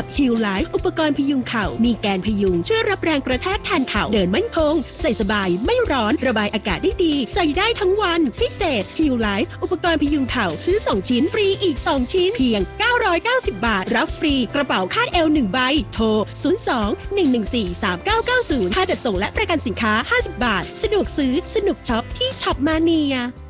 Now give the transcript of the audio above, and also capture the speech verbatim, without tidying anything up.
กับ Heal Life อุปกรณ์พยุงเข่ามีแกนพยุงช่วยรับแรงกระแทกแทนเข่าเดินมั่นคงใส่สบายไม่ร้อนระบายอากาศได้ดีใส่ได้ทั้งวันพิเศษ Heal Life อุปกรณ์พยุงเข่าซื้อสองชิ้นฟรีอีกสองชิ้นเพียงเก้าร้อยเก้าสิบบาทรับฟรีกระเป๋าคาดเอวหนึ่งใบโทรศูนย์ สอง หนึ่ง หนึ่ง สี่ สาม เก้า เก้า ศูนย์ค่าจัดส่งและประกันสินค้าห้าสิบบาทสะดวกซื้อสนุกช็อปที่ช็อปมาเนีย